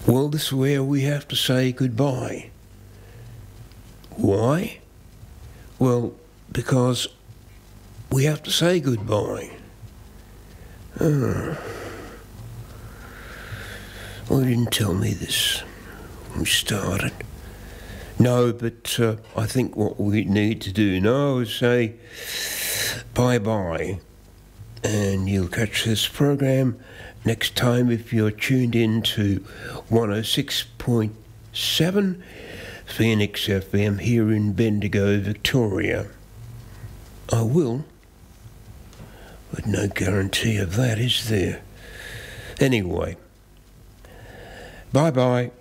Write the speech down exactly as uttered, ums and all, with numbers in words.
Well, this is where we have to say goodbye. Why? Well, because we have to say goodbye. Oh. Well, you didn't tell me this when we started. No, but uh, I think what we need to do now is say bye-bye. And you'll catch this program next time if you're tuned in to one oh six point seven Phoenix F M here in Bendigo, Victoria. I will, but no guarantee of that, is there? Anyway, bye-bye.